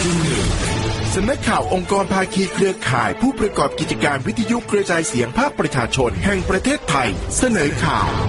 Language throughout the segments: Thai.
สำนักข่าวองค์กรภาคีเครือข่ายผู้ประกอบกิจการวิทยุกระจายเสียงภาคประชาชนแห่งประเทศไทยเสนอข่าว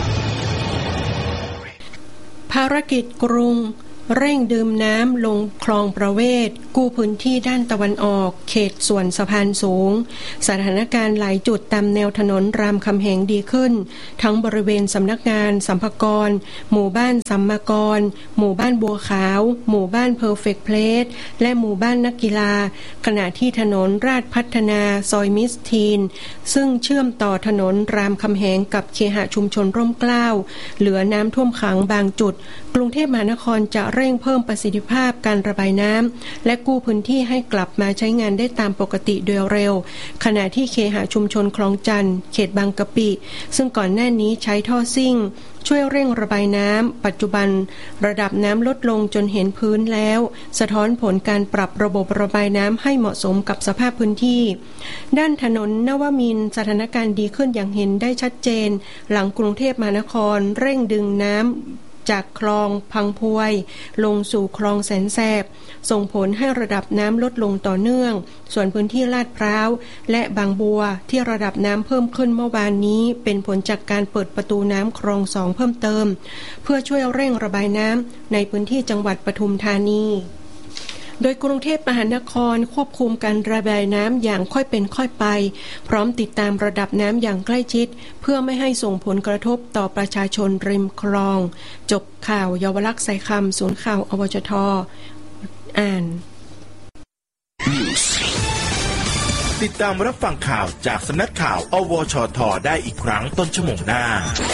ภารกิจกรุงเร่งดื่มน้ำลงคลองประเวศกู้พื้นที่ด้านตะวันออกเขตส่วนสะพานสูงสถานการณ์หลายจุดตามแนวถนนรามคำแหงดีขึ้นทั้งบริเวณสำนักงานสัมภากรหมู่บ้านสัมมากรหมู่บ้านบัวขาวหมู่บ้านเพอร์เฟกต์เพลสและหมู่บ้านนักกีฬาขณะที่ถนนราชพัฒนาซอยมิสทีนซึ่งเชื่อมต่อถนนรามคำแหงกับเคหะชุมชนร่มเกล้าเหลือน้ำท่วมขังบางจุดกรุงเทพมหานครจะเร่งเพิ่มประสิทธิภาพการระบายน้ำและกู้พื้นที่ให้กลับมาใช้งานได้ตามปกติโดยเร็วขณะที่เคหะชุมชนคลองจันทน์เขตบางกะปิซึ่งก่อนหน้านี้ใช้ท่อซิ่งช่วยเร่งระบายน้ำปัจจุบันระดับน้ำลดลงจนเห็นพื้นแล้วสะท้อนผลการปรับระบบระบายน้ำให้เหมาะสมกับสภาพพื้นที่ด้านถนนนวมินทร์สถานการณ์ดีขึ้นอย่างเห็นได้ชัดเจนหลังกรุงเทพมหานครเร่งดึงน้ำจากคลองพังพวยลงสู่คลองแสนแสบส่งผลให้ระดับน้ำลดลงต่อเนื่องส่วนพื้นที่ลาดพร้าวและบางบัวที่ระดับน้ำเพิ่มขึ้นเมื่อวานนี้เป็นผลจากการเปิดประตูน้ำคลอง2เพิ่มเติมเพื่อช่วยเร่งระบายน้ำในพื้นที่จังหวัดปทุมธานีโดยกรุงเทพมหานครควบคุมการระบายน้ำอย่างค่อยเป็นค่อยไปพร้อมติดตามระดับน้ำอย่างใกล้ชิดเพื่อไม่ให้ส่งผลกระทบต่อประชาชนริมคลองจบข่าวเยาวลักษณ์สายคำศูนย์ข่าวอวชท.อ่านติดตามรับฟังข่าวจากสำนักข่าวอวชท.ได้อีกครั้งต้นชั่วโมงหน้า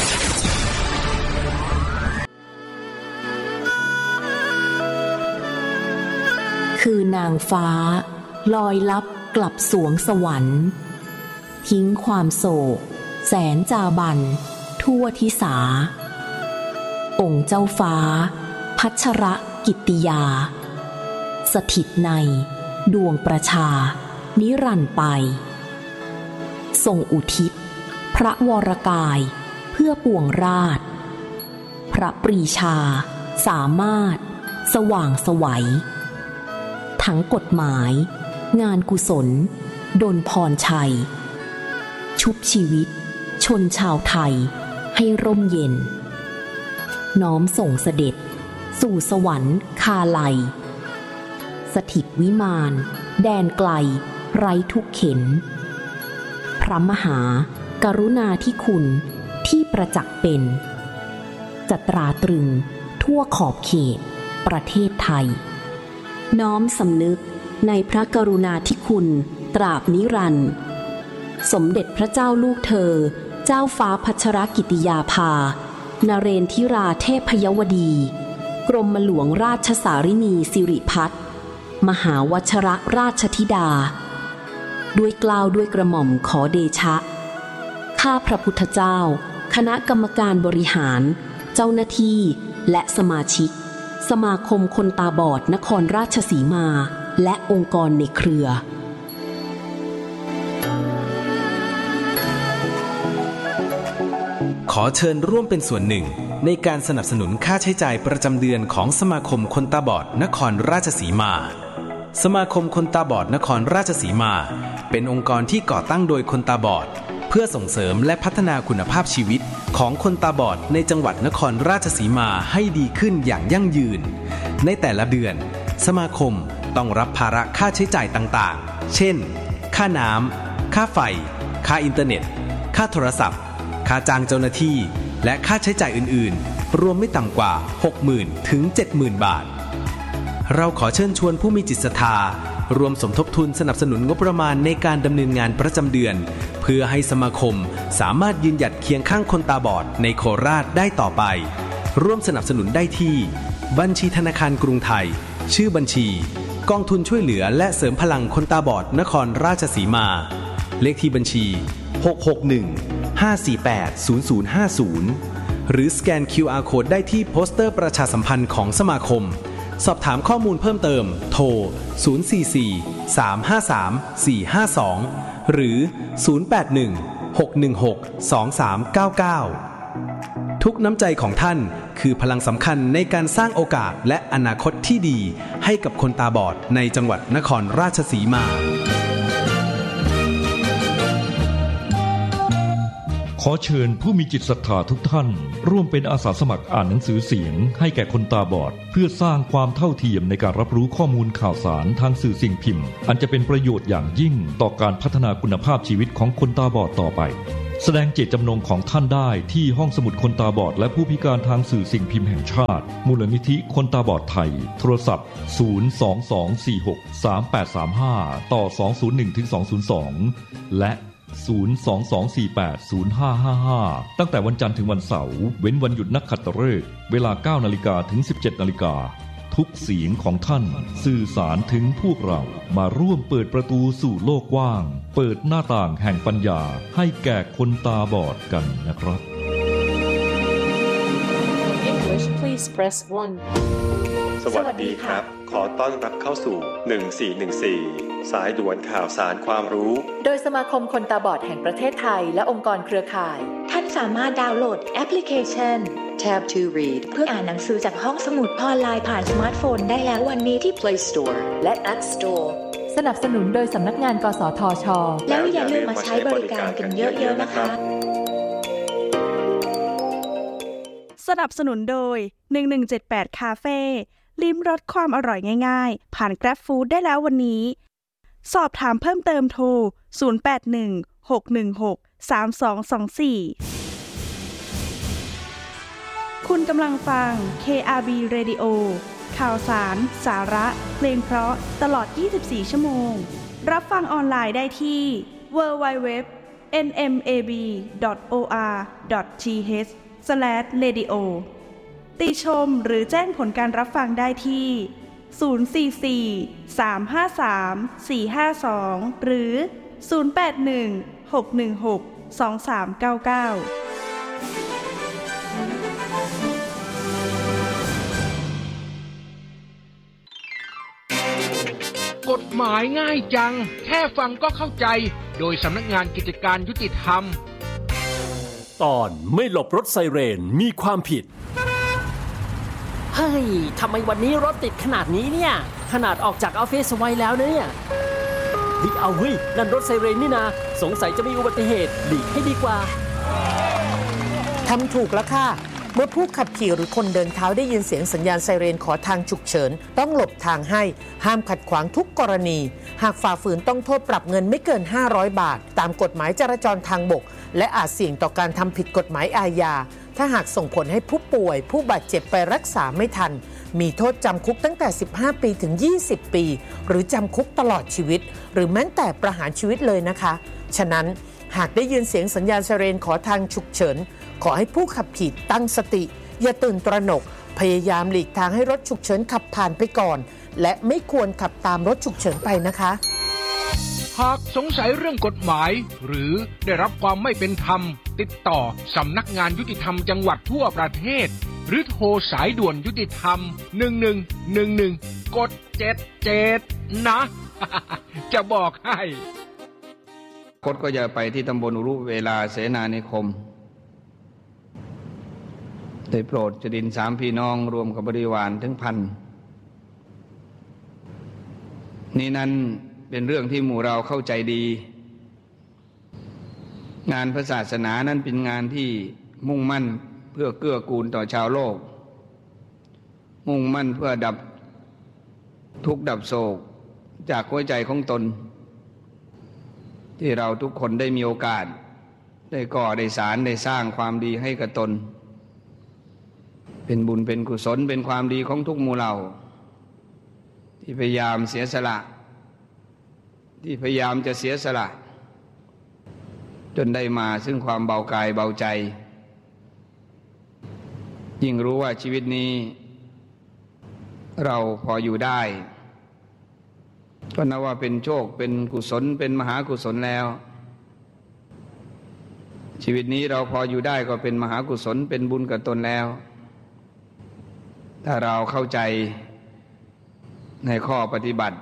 คือนางฟ้าลอยลับกลับสวงสวรรค์ทิ้งความโศกแสนจาบันทั่วทิสาองค์เจ้าฟ้าพัชรกิตติยาสถิตในดวงประชานิรันดร์ไปทรงอุทิศพระวรกายเพื่อปวงราชพระปรีชาสามารถสว่างไสวทั้งกฎหมายงานกุศลดลพรชัยชุบชีวิตชนชาวไทยให้ร่มเย็นน้อมส่งเสด็จสู่สวรรค์คาไลสถิตวิมานแดนไกลไร้ทุกเข็ญพระมหากรุณาธิคุณที่ประจักษ์เป็นจะตราตรึงทั่วขอบเขตประเทศไทยน้อมสำนึกในพระกรุณาธิคุณตราบนิรันดร์สมเด็จพระเจ้าลูกเธอเจ้าฟ้าพัชรกิติยาภานเรนทิราเทพยวดีกรมหลวงราชสารินีสิริพัฒน์มหาวชรราชธิดาด้วยเกล้าด้วยกระหม่อมขอเดชะข้าพระพุทธเจ้าคณะกรรมการบริหารเจ้าหน้าที่และสมาชิกสมาคมคนตาบอดนครราชสีมาและองค์กรในเครือขอเชิญร่วมเป็นส่วนหนึ่งในการสนับสนุนค่าใช้จ่ายประจำเดือนของสมาคมคนตาบอดนครราชสีมาสมาคมคนตาบอดนครราชสีมาเป็นองค์กรที่ก่อตั้งโดยคนตาบอดเพื่อส่งเสริมและพัฒนาคุณภาพชีวิตของคนตาบอดในจังหวัดนครราชสีมาให้ดีขึ้นอย่างยั่งยืนในแต่ละเดือนสมาคมต้องรับภาระค่าใช้จ่ายต่างๆเช่นค่าน้ำค่าไฟค่าอินเทอร์เน็ตค่าโทรศัพท์ค่าจ้างเจ้าหน้าที่และค่าใช้จ่ายอื่นๆรวมไม่ต่ำกว่า 60,000 ถึง 70,000 บาทเราขอเชิญชวนผู้มีจิตศรัทธารวมสมทบทุนสนับสนุนงบประมาณในการดำเนินงานประจำเดือนเพื่อให้สมาคมสามารถยืนหยัดเคียงข้างคนตาบอดในโคราชได้ต่อไปร่วมสนับสนุนได้ที่บัญชีธนาคารกรุงไทยชื่อบัญชีกองทุนช่วยเหลือและเสริมพลังคนตาบอดนครราชสีมาเลขที่บัญชี661-548-0050หรือสแกน QR Code ได้ที่โปสเตอร์ประชาสัมพันธ์ของสมาคมสอบถามข้อมูลเพิ่มเติมโทร044-353-452หรือ081-616-2399ทุกน้ำใจของท่านคือพลังสำคัญในการสร้างโอกาสและอนาคตที่ดีให้กับคนตาบอดในจังหวัดนครราชสีมาขอเชิญผู้มีจิตศรัทธาทุกท่านร่วมเป็นอาสาสมัครอ่านหนังสือเสียงให้แก่คนตาบอดเพื่อสร้างความเท่าเทียมในการรับรู้ข้อมูลข่าวสารทางสื่อสิ่งพิมพ์อันจะเป็นประโยชน์อย่างยิ่งต่อการพัฒนาคุณภาพชีวิตของคนตาบอดต่อไปแสดงเจตจำนงของท่านได้ที่ห้องสมุดคนตาบอดและผู้พิการทางสื่อสิ่งพิมพ์แห่งชาติมูลนิธิคนตาบอดไทยโทรศัพท์022463835ต่อ201-202และ022480555ตั้งแต่วันจันทร์ถึงวันเสาร์เว้นวันหยุดนักขัตฤกษ์เวลา 9:00 นถึง 17:00 นทุกเสียงของท่านสื่อสารถึงพวกเรามาร่วมเปิดประตูสู่โลกกว้างเปิดหน้าต่างแห่งปัญญาให้แก่คนตาบอดกันนะครับ English please press 1 สวัสดีครับขอต้อนรับเข้าสู่1414สายด่วนข่าวสารความรู้โดยสมาคมคนตาบอดแห่งประเทศไทยและองค์กรเครือข่ายท่านสามารถดาวน์โหลดแอปพลิเคชัน Tab to Read เพื่ออ่านหนังสือจากห้องสมุดออนไลน์ผ่านสมาร์ทโฟนได้แล้ววันนี้ที่ Play Store และ App Store สนับสนุนโดยสำนักงานกสทช.แล้วอย่าลืมมาใช้บริการกันเยอะๆนะคะสนับสนุนโดย1178คาเฟ่ลิ้มรสความอร่อยง่ายๆผ่าน Grab Food ได้แล้ววันนี้สอบถามเพิ่มเติมโทร0816163224คุณกำลังฟัง KRB Radio ข่าวสารสาระเพลงเพราะตลอด24ชั่วโมงรับฟังออนไลน์ได้ที่ www.nmab.or.th/radio ติชมหรือแจ้งผลการรับฟังได้ที่044-353-452หรือ081-616-2399 กฎหมายง่ายจังแค่ฟังก็เข้าใจโดยสำนักงานกิจการยุติธรรมตอนไม่หลบรถไซเรนมีความผิดเฮ้ยทำไมวันนี้รถติดขนาดนี้เนี่ยขนาดออกจากออฟฟิศไว้แล้วเนี่ยเอาเฮ้ยนั่นรถไซเรนนี่นะสงสัยจะมีอุบัติเหตุหลีกให้ดีกว่าทำถูกแล้วค่ะเมื่อผู้ขับขี่หรือคนเดินเท้าได้ยินเสียงสัญญาณไซเรนขอทางฉุกเฉินต้องหลบทางให้ห้ามขัดขวางทุกกรณีหากฝ่าฝืนต้องโทษปรับเงินไม่เกิน500บาทตามกฎหมายจราจรทางบกและอาจเสี่ยงต่อการทำผิดกฎหมายอาญาถ้าหากส่งผลให้ผู้ป่วยผู้บาดเจ็บไปรักษาไม่ทันมีโทษจำคุกตั้งแต่15ปีถึง20ปีหรือจำคุกตลอดชีวิตหรือแม้แต่ประหารชีวิตเลยนะคะฉะนั้นหากได้ยินเสียงสัญญาณไซเรนขอทางฉุกเฉินขอให้ผู้ขับขี่ตั้งสติอย่าตื่นตระหนกพยายามหลีกทางให้รถฉุกเฉินขับผ่านไปก่อนและไม่ควรขับตามรถฉุกเฉินไปนะคะหากสงสัยเรื่องกฎหมายหรือได้รับความไม่เป็นธรรมติดต่อสำนักงานยุติธรรมจังหวัดทั่วประเทศหรือโทรสายด่วนยุติธรรม1111กด77นะจะบอกให้กดก็อย่าไปที่ตำบลอุรุเวลาเสนานิคมได้โปรดจดิน3พี่น้องรวมกับบริวารถึง1,000นี่นั้นเป็นเรื่องที่หมู่เราเข้าใจดีงานพระศาสนานั้นเป็นงานที่มุ่งมั่นเพื่อเกื้อกูลต่อชาวโลกมุ่งมั่นเพื่อดับทุกข์ดับโศกจากหัวใจของตนที่เราทุกคนได้มีโอกาสได้ก่อได้สารได้สร้างความดีให้กับตนเป็นบุญเป็นกุศลเป็นความดีของทุกหมู่เหล่าที่พยายามเสียสละที่พยายามจะเสียสละจนได้มาซึ่งความเบากายเบาใจยิ่งรู้ว่าชีวิตนี้เราพออยู่ได้ก็นับว่าเป็นโชคเป็นกุศลเป็นมหากุศลแล้วชีวิตนี้เราพออยู่ได้ก็เป็นมหากุศลเป็นบุญกับตนแล้วถ้าเราเข้าใจในข้อปฏิบัติ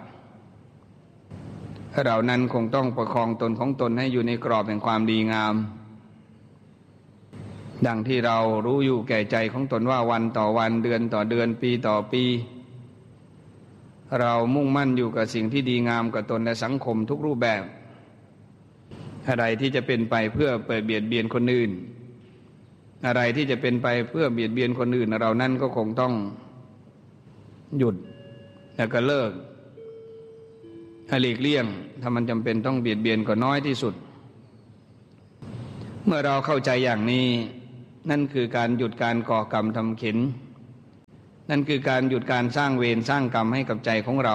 เรานั้นคงต้องประคองตนของตนให้อยู่ในกรอบแห่งความดีงามดังที่เรารู้อยู่แก่ใจของตนว่าวันต่อวันเดือนต่อเดือนปีต่อปีเรามุ่งมั่นอยู่กับสิ่งที่ดีงามกับตนและสังคมทุกรูปแบบอะไรที่จะเป็นไปเพื่อเบียดเบียนคนอื่นอะไรที่จะเป็นไปเพื่อเบียดเบียนคนอื่นเรานั่นก็คงต้องหยุดแล้วก็เลิกหลีกเลี่ยงถ้ามันจำเป็นต้องเบียดเบียนก็น้อยที่สุดเมื่อเราเข้าใจอย่างนี้นั่นคือการหยุดการก่อกรรมทำเข็ญนั่นคือการหยุดการสร้างเวรสร้างกรรมให้กับใจของเรา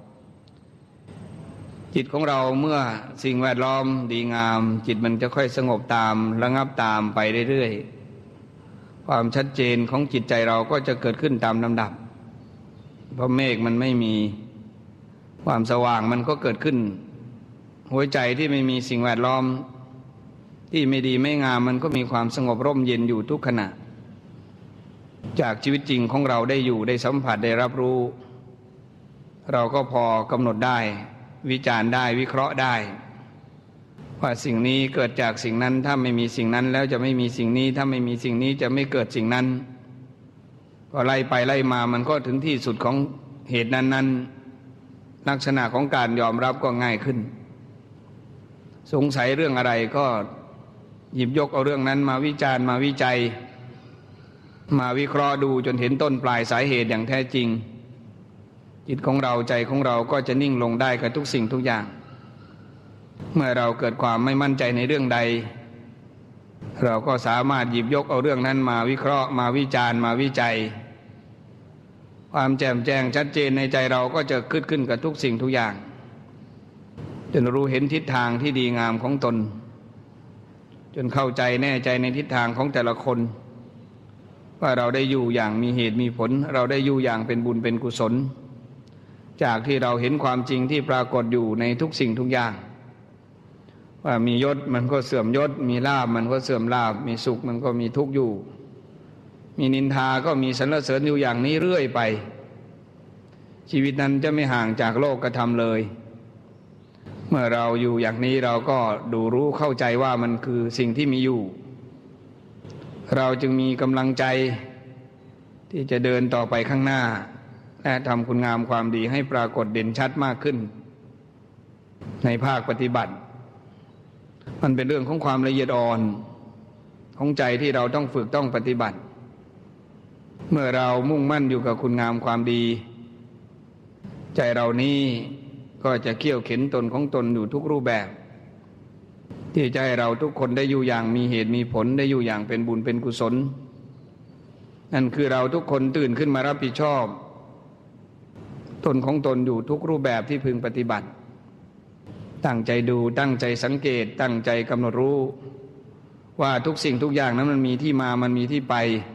จิตของเราเมื่อสิ่งแวดล้อมดีงามจิตมันจะค่อยสงบตามระงับตามไปเรื่อยๆความชัดเจนของจิตใจเราก็จะเกิดขึ้นตามลำดับเพราะเมฆมันไม่มีความสว่างมันก็เกิดขึ้นหัวใจที่ไม่มีสิ่งแวดล้อมที่ไม่ดีไม่งามมันก็มีความสงบร่มเย็นอยู่ทุกขณะจากชีวิตจริงของเราได้อยู่ได้สัมผัสได้รับรู้เราก็พอกำหนดได้วิจารณ์ได้วิเคราะห์ได้ว่าสิ่งนี้เกิดจากสิ่งนั้นถ้าไม่มีสิ่งนั้นแล้วจะไม่มีสิ่งนี้ถ้าไม่มีสิ่งนี้จะไม่เกิดสิ่งนั้นพอไล่ไปไล่มามันก็ถึงที่สุดของเหตุนั้นๆลักษณะของการยอมรับก็ง่ายขึ้นสงสัยเรื่องอะไรก็หยิบยกเอาเรื่องนั้นมาวิจารณ์มาวิจัยมาวิเคราะห์ดูจนเห็นต้นปลายสาเหตุอย่างแท้จริงจิตของเราใจของเราก็จะนิ่งลงได้กับทุกสิ่งทุกอย่างเมื่อเราเกิดความไม่มั่นใจในเรื่องใดเราก็สามารถหยิบยกเอาเรื่องนั้นมาวิเคราะห์มาวิจารณ์มาวิจัยความแจ่มแจ้งชัดเจนในใจเราก็จะขึ้นกับทุกสิ่งทุกอย่างจนรู้เห็นทิศทางที่ดีงามของตนจนเข้าใจแน่ใจในทิศทางของแต่ละคนว่าเราได้อยู่อย่างมีเหตุมีผลเราได้อยู่อย่างเป็นบุญเป็นกุศลจากที่เราเห็นความจริงที่ปรากฏอยู่ในทุกสิ่งทุกอย่างว่ามียศมันก็เสื่อมยศมีลาภมันก็เสื่อมลาภมีสุขมันก็มีทุกข์อยู่มีนินทาก็มีสรรเสริญอยู่อย่างนี้เรื่อยไปชีวิตนั้นจะไม่ห่างจากโลกธรรมเลยเมื่อเราอยู่อย่างนี้เราก็ดูรู้เข้าใจว่ามันคือสิ่งที่มีอยู่เราจึงมีกำลังใจที่จะเดินต่อไปข้างหน้าและทำคุณงามความดีให้ปรากฏเด่นชัดมากขึ้นในภาคปฏิบัติมันเป็นเรื่องของความละเอียดอ่อนของใจที่เราต้องฝึกต้องปฏิบัติเมื่อเรามุ่งมั่นอยู่กับคุณงามความดีใจเรานี้ก็จะเขี่ยวเข็นตนของตนอยู่ทุกรูปแบบที่ใจเราทุกคนได้อยู่อย่างมีเหตุมีผลได้อยู่อย่างเป็นบุญเป็นกุศลนั่นคือเราทุกคนตื่นขึ้นมารับผิดชอบตนของตนอยู่ทุกรูปแบบที่พึงปฏิบัติตั้งใจดูตั้งใจสังเกตตั้งใจกำหนดรู้ว่าทุกสิ่งทุกอย่างนั้นมันมีที่มามันมีที่ไป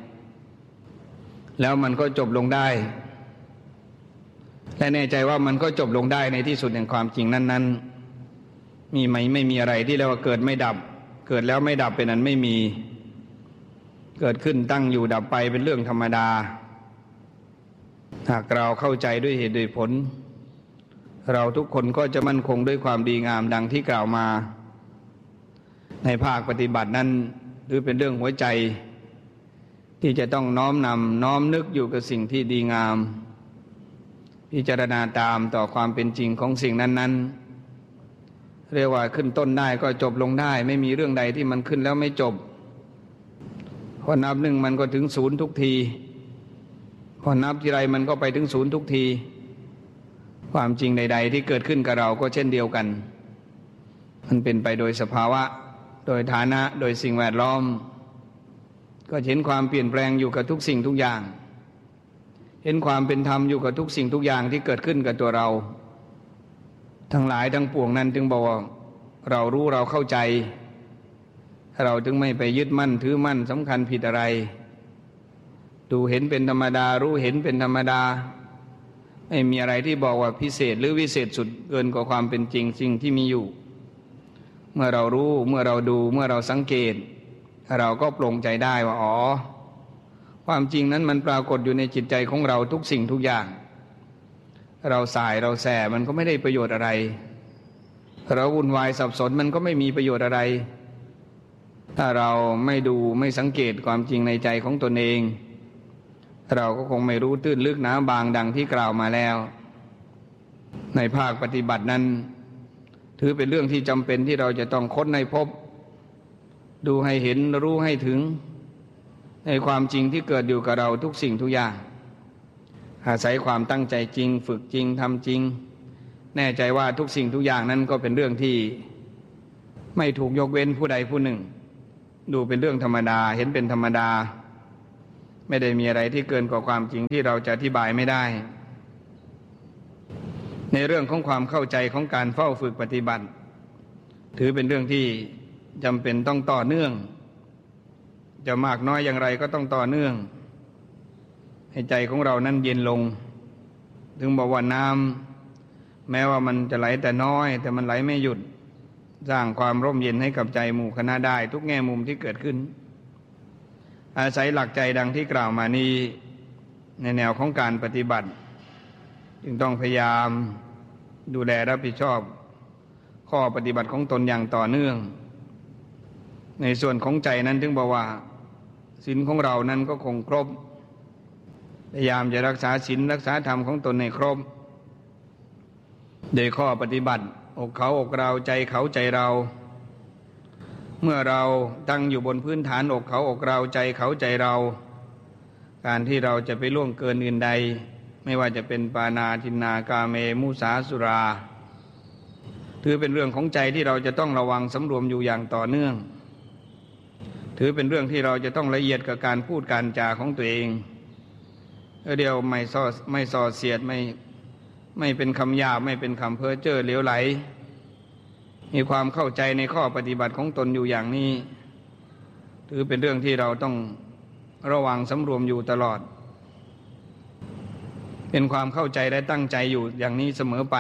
แล้วมันก็จบลงได้และแน่ใจว่ามันก็จบลงได้ในที่สุดแห่งความจริงนั้นๆมีไหมไม่มีอะไรที่เรียกว่าเกิดไม่ดับเกิดแล้วไม่ดับเป็นอันไม่มีเกิดขึ้นตั้งอยู่ดับไปเป็นเรื่องธรรมดาหากเราเข้าใจด้วยเหตุด้วยผลเราทุกคนก็จะมั่นคงด้วยความดีงามดังที่กล่าวมาในภาคปฏิบัตินั้นหรือเป็นเรื่องหัวใจที่จะต้องน้อมนำน้อมนึกอยู่กับสิ่งที่ดีงามพิจารณาตามต่อความเป็นจริงของสิ่งนั้นๆเรียกว่าขึ้นต้นได้ก็จบลงได้ไม่มีเรื่องใดที่มันขึ้นแล้วไม่จบพอนับหนึ่งมันก็ถึงศูนย์ทุกทีพอนับทีไรมันก็ไปถึงศูนย์ทุกทีความจริงใดๆที่เกิดขึ้นกับเราก็เช่นเดียวกันมันเป็นไปโดยสภาวะโดยฐานะโดยสิ่งแวดล้อมก็เห็นความเปลี่ยนแปลงอยู่กับทุกสิ่งทุกอย่างเห็นความเป็นธรรมอยู่กับทุกสิ่งทุกอย่างที่เกิดขึ้นกับตัวเราทั้งหลายทั้งปวงนั้นจึงบอกว่าเรารู้เราเข้าใจเราจึงไม่ไปยึดมั่นถือมั่นสำคัญผิดอะไรดูเห็นเป็นธรรมดารู้เห็นเป็นธรรมดาไม่มีอะไรที่บอกว่าพิเศษหรือวิเศษสุดเกินกว่าความเป็นจริงสิ่งที่มีอยู่เมื่อเรารู้เมื่อเราดูเมื่อเราสังเกตเราก็ปลงใจได้ว่าอ๋อความจริงนั้นมันปรากฏอยู่ในจิตใจของเราทุกสิ่งทุกอย่างเราสายเราแส่มันก็ไม่ได้ประโยชน์อะไรเราวุ่นวายสับสนมันก็ไม่มีประโยชน์อะไรถ้าเราไม่ดูไม่สังเกตความจริงในใจของตนเองเราก็คงไม่รู้ตื้นลึกหนาบางดังที่กล่าวมาแล้วในภาคปฏิบัตินั้นถือเป็นเรื่องที่จำเป็นที่เราจะต้องค้นให้พบดูให้เห็นรู้ให้ถึงในความจริงที่เกิดอยู่กับเราทุกสิ่งทุกอย่างอาศัยความตั้งใจจริงฝึกจริงทำจริงแน่ใจว่าทุกสิ่งทุกอย่างนั้นก็เป็นเรื่องที่ไม่ถูกยกเว้นผู้ใดผู้หนึ่งดูเป็นเรื่องธรรมดาเห็นเป็นธรรมดาไม่ได้มีอะไรที่เกินกว่าความจริงที่เราจะอธิบายไม่ได้ในเรื่องของความเข้าใจของการเฝ้าฝึกปฏิบัติถือเป็นเรื่องที่จำเป็นต้องต่อเนื่องจะมากน้อยอย่างไรก็ต้องต่อเนื่องให้ใจของเรานั้นเย็นลงถึงบอกว่าน้ำแม้ว่ามันจะไหลแต่น้อยแต่มันไหลไม่หยุดสร้างความร่มเย็นให้กับใจหมู่คณะได้ทุกแง่มุมที่เกิดขึ้นอาศัยหลักใจดังที่กล่าวมานี้ในแนวของการปฏิบัติจึงต้องพยายามดูแลรับผิดชอบข้อปฏิบัติของตนอย่างต่อเนื่องในส่วนของใจนั้นถึงบอกว่าศีลของเรานั้นก็คงครบพยายามจะรักษาศีลรักษาธรรมของตนให้ครบโดยข้อปฏิบัติอกเขาอกเราใจเขาใจเราเมื่อเราตั้งอยู่บนพื้นฐานอกเขาอกเราใจเขาใจเราการที่เราจะไปล่วงเกินอื่นใดไม่ว่าจะเป็นปาณาทินนากาเมมุสาสุราถือเป็นเรื่องของใจที่เราจะต้องระวังสำรวมอยู่อย่างต่อเนื่องถือเป็นเรื่องที่เราจะต้องละเอียดกับการพูดการจาของตัวเองเดียวไม่ส่อเสียดไม่เป็นคำหยาบไม่เป็นคำเพ้อเจ้อเหลวไหลมีความเข้าใจในข้อปฏิบัติของตนอยู่อย่างนี้ถือเป็นเรื่องที่เราต้องระวังสำรวมอยู่ตลอดเป็นความเข้าใจและตั้งใจอยู่อย่างนี้เสมอไป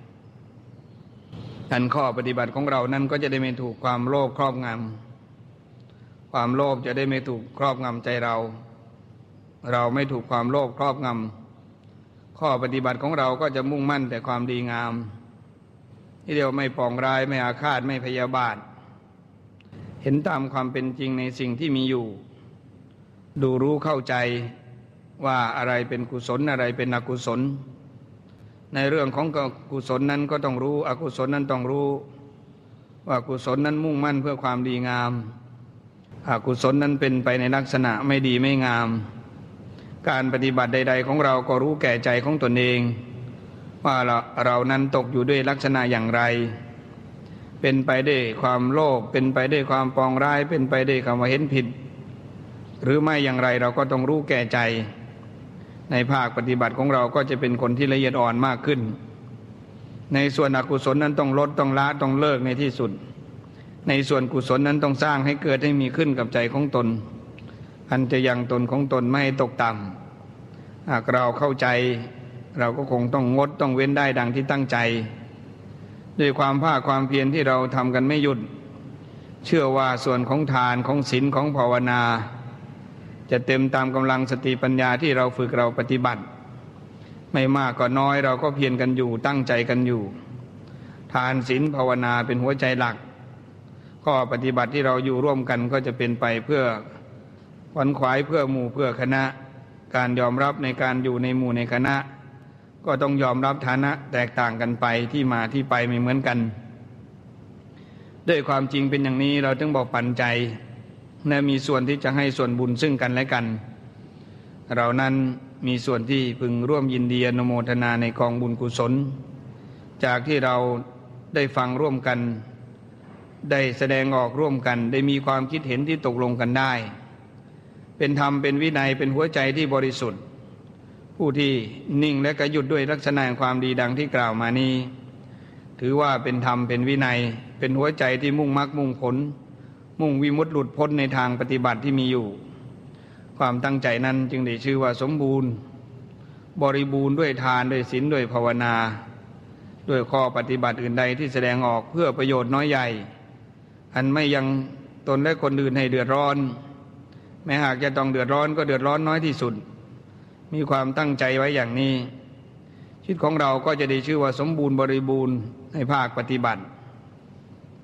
อันข้อปฏิบัติของเรานั้นก็จะได้ไม่ถูกความโลภครอบงำความโลภจะได้ไม่ถูกครอบงำใจเราไม่ถูกความโลภครอบงำข้อปฏิบัติของเราก็จะมุ่งมั่นแต่ความดีงามที่เดียวไม่ปองร้ายไม่อาฆาตไม่พยาบาทเห็นตามความเป็นจริงในสิ่งที่มีอยู่ดูรู้เข้าใจว่าอะไรเป็นกุศลอะไรเป็นอกุศลในเรื่องของกุศลนั้นก็ต้องรู้อกุศลนั้นต้องรู้ว่ากุศลนั้นมุ่งมั่นเพื่อความดีงามอกุศลนั้นเป็นไปในลักษณะไม่ดีไม่งามการปฏิบัติใดๆของเราก็รู้แก่ใจของตนเองว่าเรานั้นตกอยู่ด้วยลักษณะอย่างไรเป็นไปด้วยความโลภเป็นไปด้วยความปองร้ายเป็นไปด้วยคำว่าเห็นผิดหรือไม่อย่างไรเราก็ต้องรู้แก่ใจในภาคปฏิบัติของเราก็จะเป็นคนที่ละเอียดอ่อนมากขึ้นในส่วนอกุศลนั้นต้องลดต้องละต้องเลิกในที่สุดในส่วนกุศลนั้นต้องสร้างให้เกิดให้มีขึ้นกับใจของตนอันจะยังตนของตนไม่ให้ตกต่ำหากเราเข้าใจเราก็คงต้องงดต้องเว้นได้ดังที่ตั้งใจด้วยความภาคความเพียรที่เราทำกันไม่หยุดเชื่อว่าส่วนของทานของศีลของภาวนาจะเต็มตามกำลังสติปัญญาที่เราฝึกเราปฏิบัติไม่มากก็น้อยเราก็เพียรกันอยู่ตั้งใจกันอยู่ทานศีลภาวนาเป็นหัวใจหลักข้อปฏิบัติที่เราอยู่ร่วมกันก็จะเป็นไปเพื่อขวนขวายเพื่อหมู่เพื่อคณะการยอมรับในการอยู่ในหมู่ในคณะก็ต้องยอมรับฐานะแตกต่างกันไปที่มาที่ไปไม่เหมือนกันด้วยความจริงเป็นอย่างนี้เราต้องบอกปันใจและมีส่วนที่จะให้ส่วนบุญซึ่งกันและกันเรานั้นมีส่วนที่พึงร่วมยินดีอนุโมทนาในกองบุญกุศลจากที่เราได้ฟังร่วมกันได้แสดงออกร่วมกันได้มีความคิดเห็นที่ตกลงกันได้เป็นธรรมเป็นวินัยเป็นหัวใจที่บริสุทธิ์ผู้ที่นิ่งและก็หยุดด้วยลักษณะความดีดังที่กล่าวมานี้ถือว่าเป็นธรรมเป็นวินัยเป็นหัวใจที่มุ่งมรรคมุ่งผลมุ่งวิมุตติหลุดพ้นในทางปฏิบัติที่มีอยู่ความตั้งใจนั้นจึงได้ชื่อว่าสมบูรณ์บริบูรณ์ด้วยทานด้วยศีลด้วยภาวนาด้วยข้อปฏิบัติอื่นใดที่แสดงออกเพื่อประโยชน์น้อยใหญ่อันไม่ยังตนและคนอื่นให้เดือดร้อนแม้หากจะต้องเดือดร้อนก็เดือดร้อนน้อยที่สุดมีความตั้งใจไว้อย่างนี้ชีวิตของเราก็จะได้ชื่อว่าสมบูรณ์บริบูรณ์ในภาคปฏิบัติ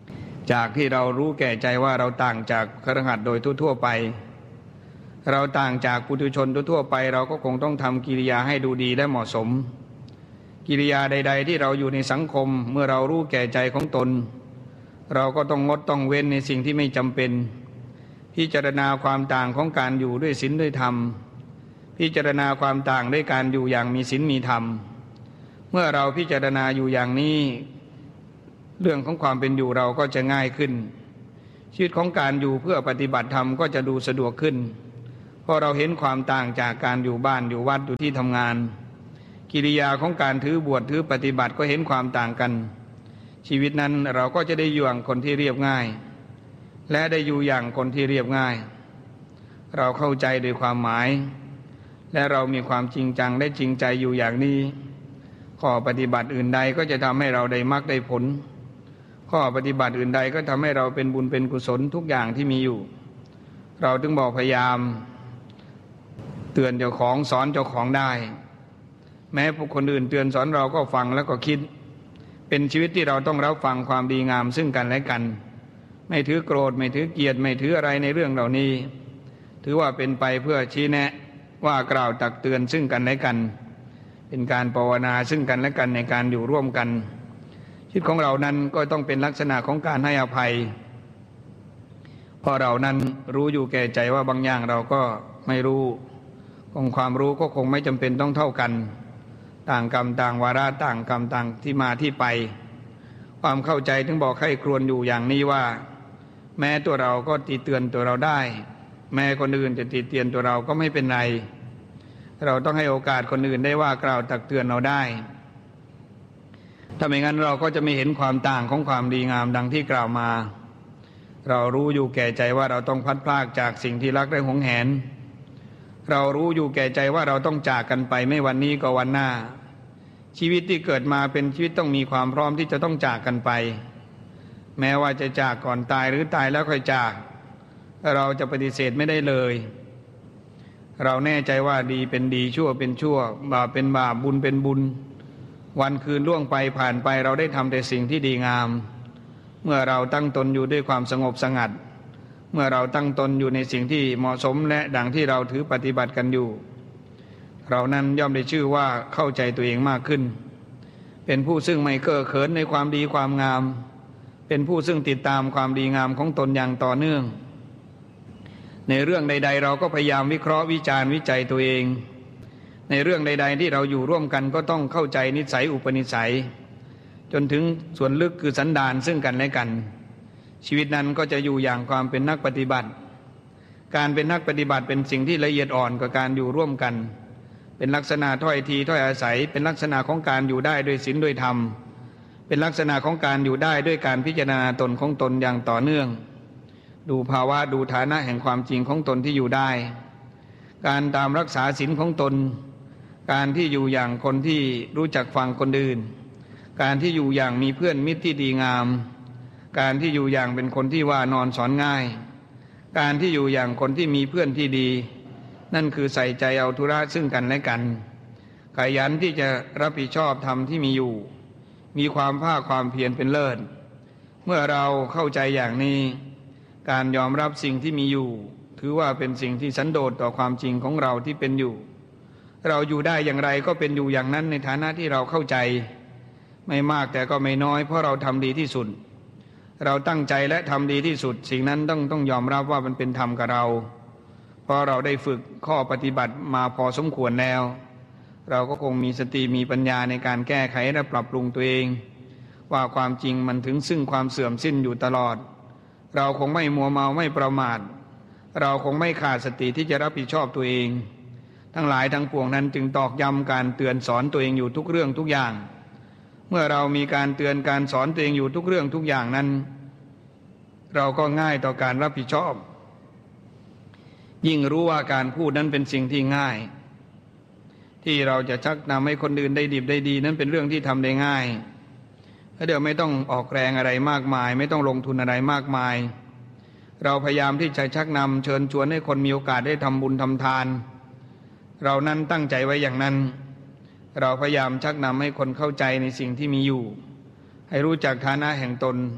จากที่เรารู้แก่ใจว่าเราต่างจากคฤหัสถ์โดยทั่วๆไปเราต่างจากปุถุชนทั่วๆไปเราก็คงต้องทำกิริยาให้ดูดีและเหมาะสมกิริยาใดๆที่เราอยู่ในสังคมเมื่อเรารู้แก่ใจของตนเราก็ต้องงดต้องเว้นในสิ่งที่ไม่จำเป็นพิจารณาความต่างของการอยู่ด้วยศีลด้วยธรรมพิจารณาความต่างด้วยการอยู่อย่างมีศีลมีธรรมเมื่อเราพิจารณาอยู่อย่างนี้เรื่องของความเป็นอยู่เราก็จะง่ายขึ้นชีวิตของการอยู่เพื่อปฏิบัติธรรมก็จะดูสะดวกขึ้นเพราะเราเห็นความต่างจากการอยู่บ้านอยู่วัดอยู่ที่ทำงานกิริยาของการถือบวชถือปฏิบัติก็เห็นความต่างกันชีวิตนั้นเราก็จะได้อยู่อย่างคนที่เรียบง่ายและได้อยู่อย่างคนที่เรียบง่ายเราเข้าใจโดยความหมายและเรามีความจริงจังและจริงใจอยู่อย่างนี้ข้อปฏิบัติอื่นใดก็จะทำให้เราได้มรรคได้ผลข้อปฏิบัติอื่นใดก็ทำให้เราเป็นบุญเป็นกุศลทุกอย่างที่มีอยู่เราถึงบอกพยายามเตือนเจ้าของสอนเจ้าของได้แม้ผู้คนอื่นเตือนสอนเราก็ฟังแล้วก็คิดเป็นชีวิตที่เราต้องรับฟังความดีงามซึ่งกันและกันไม่ถือโกรธไม่ถือเกลียดไม่ถืออะไรในเรื่องเหล่านี้ถือว่าเป็นไปเพื่อชี้แนะว่ากล่าวตักเตือนซึ่งกันและกันเป็นการภาวนาซึ่งกันและกันในการอยู่ร่วมกันชีวิตของเรานั้นก็ต้องเป็นลักษณะของการให้อภัยเพราะเรานั้นรู้อยู่แก่ใจว่าบางอย่างเราก็ไม่รู้องค์ความรู้ก็คงไม่จำเป็นต้องเท่ากันต่างกรรมต่างวาระต่างกรรมต่างที่มาที่ไปความเข้าใจถึงบอกให้ครวญอยู่อย่างนี้ว่าแม้ตัวเราก็ติเตือนตัวเราได้แม้คนอื่นจะติเตียนตัวเราก็ไม่เป็นไรเราต้องให้โอกาสคนอื่นได้ว่ากล่าวตักเตือนเราได้ถ้าไม่งั้นเราก็จะไม่เห็นความต่างของความดีงามดังที่กล่าวมาเรารู้อยู่แก่ใจว่าเราต้องพัดพรากจากสิ่งที่รักและหวงแหนเรารู้อยู่แก่ใจว่าเราต้องจากกันไปไม่วันนี้ก็วันหน้าชีวิตที่เกิดมาเป็นชีวิตต้องมีความพร้อมที่จะต้องจากกันไปแม้ว่าจะจากก่อนตายหรือตายแล้วค่อยจากเราจะปฏิเสธไม่ได้เลยเราแน่ใจว่าดีเป็นดีชั่วเป็นชั่วบาปเป็นบาปบุญเป็นบุญวันคืนล่วงไปผ่านไปเราได้ทำแต่สิ่งที่ดีงามเมื่อเราตั้งตนอยู่ด้วยความสงบสงัดเมื่อเราตั้งตนอยู่ในสิ่งที่เหมาะสมและดังที่เราถือปฏิบัติกันอยู่เรานั้นย่อมได้ชื่อว่าเข้าใจตัวเองมากขึ้นเป็นผู้ซึ่งไม่เก้อเขินในความดีความงามเป็นผู้ซึ่งติดตามความดีงามของตนอย่างต่อเนื่องในเรื่องใดๆเราก็พยายามวิเคราะห์วิจารณ์วิจัยตัวเองในเรื่องใดๆที่เราอยู่ร่วมกันก็ต้องเข้าใจนิสัยอุปนิสัยจนถึงส่วนลึกคือสันดานซึ่งกันและกันชีวิตนั้นก็จะอยู่อย่างความเป็นนักปฏิบัติการเป็นนักปฏิบัติเป็นสิ่งที่ละเอียดอ่อนกว่าการอยู่ร่วมกันเป็นลักษณะถ้อยทีถ้อยอาศัยเป็นลักษณะของการอยู่ได้ด้วยศีลด้วยธรรมเป็นลักษณะของการอยู่ได้ด้วยการพิจารณาตนของตนอย่างต่อเนื่องดูภาวะดูฐานะแห่งความจริงของตนที่อยู่ได้การตามรักษาศีลของตนการที่อยู่อย่างคนที่รู้จักฟังคนอื่นการที่อยู่อย่างมีเพื่อนมิตรที่ดีงามการที่อยู่อย่างเป็นคนที่ว่านอนสอนง่ายการที่อยู่อย่างคนที่มีเพื่อนที่ดีนั่นคือใส่ใจเอาธุระซึ่งกันและกันขยันที่จะรับผิดชอบธรรมที่มีอยู่มีความภาคความเพียรเป็นเลิศเมื่อเราเข้าใจอย่างนี้การยอมรับสิ่งที่มีอยู่ถือว่าเป็นสิ่งที่สันโดษต่อความจริงของเราที่เป็นอยู่เราอยู่ได้อย่างไรก็เป็นอยู่อย่างนั้นในฐานะที่เราเข้าใจไม่มากแต่ก็ไม่น้อยเพราะเราทำดีที่สุดเราตั้งใจและทำดีที่สุดสิ่งนั้นต้องยอมรับว่ามันเป็นธรรมกับเราเพราะเราได้ฝึกข้อปฏิบัติมาพอสมควรแล้วเราก็คงมีสติมีปัญญาในการแก้ไขและปรับปรุงตัวเองว่าความจริงมันถึงซึ่งความเสื่อมสิ้นอยู่ตลอดเราคงไม่มัวเมาไม่ประมาทเราคงไม่ขาดสติที่จะรับผิดชอบตัวเองทั้งหลายทั้งปวงนั้นจึงตอกย้ำการเตือนสอนตัวเองอยู่ทุกเรื่องทุกอย่างเมื่อเรามีการเตือนการสอนตัวเองอยู่ทุกเรื่องทุกอย่างนั้นเราก็ง่ายต่อการรับผิดชอบยิ่งรู้ว่าการพูดนั้นเป็นสิ่งที่ง่ายที่เราจะชักนำให้คนอื่นได้ดิบได้ดีนั้นเป็นเรื่องที่ทำได้ง่ายเดี๋ยวไม่ต้องออกแรงอะไรมากมายไม่ต้องลงทุนอะไรมากมายเราพยายามที่จะชักนำเชิญชวนให้คนมีโอกาสได้ทำบุญทำทานเรานั้นตั้งใจไว้อย่างนั้นเราพยายามชักนำให้คนเข้าใจในสิ่งที่มีอยู่ให้รู้จักฐานะแห่งตน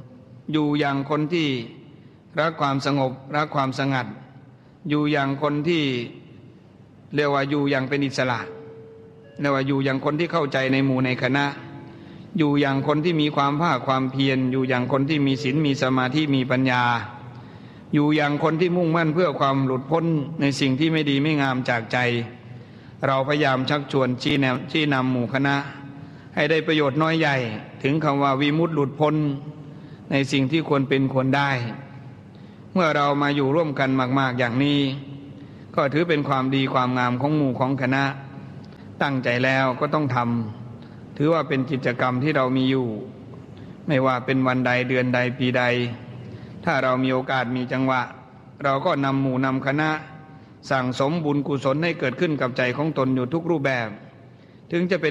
อยู่อย่างคนที่รักความสงบรักความสงัดอยู่อย่างคนที่เรียกว่าอยู่อย่างเป็นอิสระเรียกว่าอยู่อย่างคนที่เข้าใจในหมู่ในคณะอยู่อย่างคนที่มีความภาคความเพียรอยู่อย่างคนที่มีศีลมีสมาธิมีปัญญาอยู่อย่างคนที่มุ่งมั่นเพื่อความหลุดพ้นในสิ่งที่ไม่ดีไม่งามจากใจเราพยายามชักชวนชี้นำหมู่คณะให้ได้ประโยชน์น้อยใหญ่ถึงคำว่าวิมุตติหลุดพ้นในสิ่งที่ควรเป็นควรได้เมื่อเรามาอยู่ร่วมกันมากๆอย่างนี้ก็ถือเป็นความดีความงามของหมู่ของคณะตั้งใจแล้วก็ต้องทำถือว่าเป็นกิจกรรมที่เรามีอยู่ไม่ว่าเป็นวันใดเดือนใดปีใดถ้าเรามีโอกาสมีจังหวะเราก็นำหมู่นำคณะสั่งสมบุญกุศลให้เกิดขึ้นกับใจของตนอยู่ทุกรูปแบบถึงจะเป็น